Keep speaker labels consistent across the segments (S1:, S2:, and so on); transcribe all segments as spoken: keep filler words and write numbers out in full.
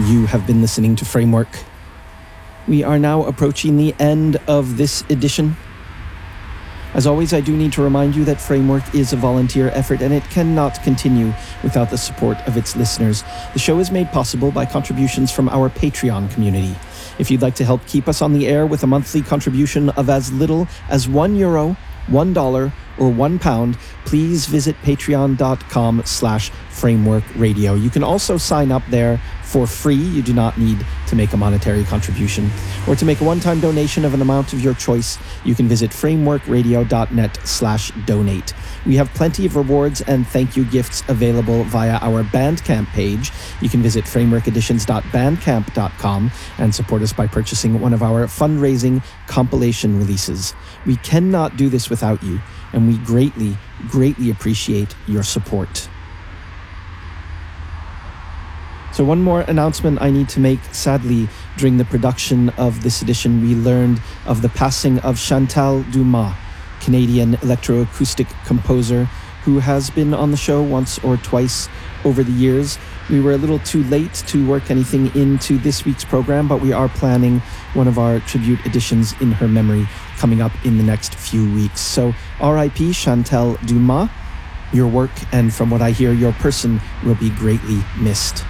S1: You have been listening to Framework. We are now approaching the end of this edition. As always, I do need to remind you that Framework is a volunteer effort and it cannot continue without the support of its listeners. The show is made possible by contributions from our Patreon community. If you'd like to help keep us on the air with a monthly contribution of as little as one euro, one dollar, or one pound, please visit patreon.com slash framework radio. You can also sign up there for free. You do not need to make a monetary contribution. Or to make a one-time donation of an amount of your choice, you can visit frameworkradio.net slash donate. We have plenty of rewards and thank you gifts available via our Bandcamp page. You can visit framework editions dot bandcamp dot com and support us by purchasing one of our fundraising compilation releases. We cannot do this without you, and we greatly, greatly appreciate your support. So one more announcement I need to make. Sadly, during the production of this edition, we learned of the passing of Chantal Dumas, Canadian electroacoustic composer who has been on the show once or twice over the years. We were a little too late to work anything into this week's program, but we are planning one of our tribute editions in her memory coming up in the next few weeks. So R I P Chantal Dumas, your work, and from what I hear, your person will be greatly missed.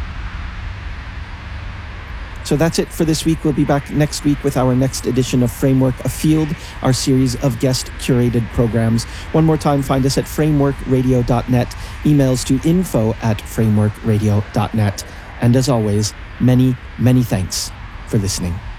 S1: So that's it for this week. We'll be back next week with our next edition of Framework Afield, our series of guest-curated programs. One more time, find us at framework radio dot net, emails to info at framework radio dot net. And as always, many, many thanks for listening.